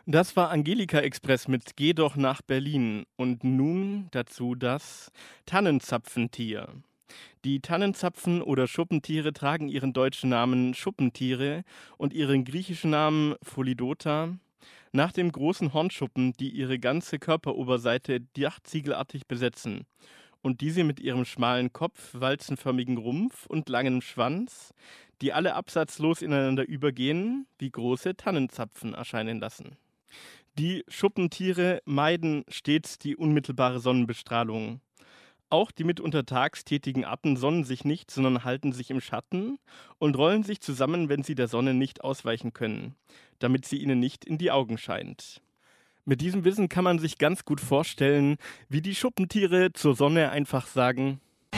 Das war Angelika Express mit Geh doch nach Berlin. Und nun dazu das Tannenzapfentier. Die Tannenzapfen oder Schuppentiere tragen ihren deutschen Namen Schuppentiere und ihren griechischen Namen Pholidota nach dem großen Hornschuppen, die ihre ganze Körperoberseite dachziegelartig besetzen und diese mit ihrem schmalen Kopf, walzenförmigen Rumpf und langem Schwanz, die alle absatzlos ineinander übergehen, wie große Tannenzapfen erscheinen lassen. Die Schuppentiere meiden stets die unmittelbare Sonnenbestrahlung. Auch die mitunter tätigen Arten sonnen sich nicht, sondern halten sich im Schatten und rollen sich zusammen, wenn sie der Sonne nicht ausweichen können, damit sie ihnen nicht in die Augen scheint. Mit diesem Wissen kann man sich ganz gut vorstellen, wie die Schuppentiere zur Sonne einfach sagen: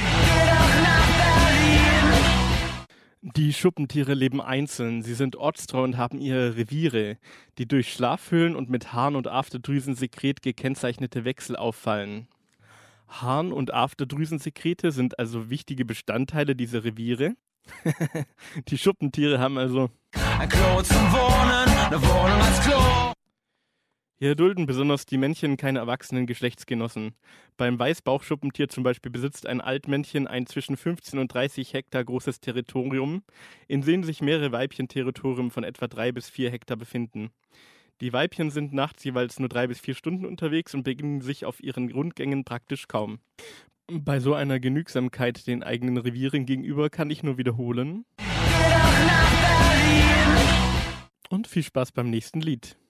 Die Schuppentiere leben einzeln, sie sind ortstreu und haben ihre Reviere, die durch Schlafhöhlen und mit Harn- und Afterdrüsensekret gekennzeichnete Wechsel auffallen. Harn- und Afterdrüsensekrete sind also wichtige Bestandteile dieser Reviere. Die Schuppentiere haben also ein Klo zum Wohnen, eine Wohnung als Klo. Hier dulden besonders die Männchen keine erwachsenen Geschlechtsgenossen. Beim Weißbauchschuppentier zum Beispiel besitzt ein Altmännchen ein zwischen 15 und 30 Hektar großes Territorium, in dem sich mehrere Weibchen-Territorien von etwa 3 bis 4 Hektar befinden. Die Weibchen sind nachts jeweils nur 3 bis 4 Stunden unterwegs und begegnen sich auf ihren Rundgängen praktisch kaum. Bei so einer Genügsamkeit den eigenen Revieren gegenüber kann ich nur wiederholen. Und viel Spaß beim nächsten Lied.